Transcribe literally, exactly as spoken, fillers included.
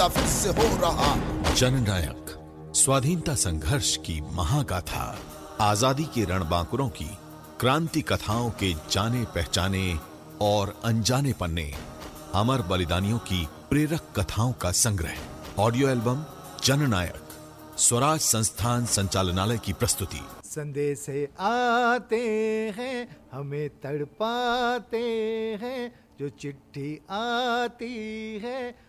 पैदा फिर से हो रहा। जननायक, स्वाधीनता संघर्ष की महागाथा, आजादी के रणबांकुरों की क्रांति कथाओं के जाने पहचाने और अनजाने पन्ने, अमर बलिदानियों की प्रेरक कथाओं का संग्रह। ऑडियो एल्बम जननायक, स्वराज संस्थान संचालनालय की प्रस्तुति। संदेश आते हैं हमें तड़पाते हैं, जो चिट्ठी आती है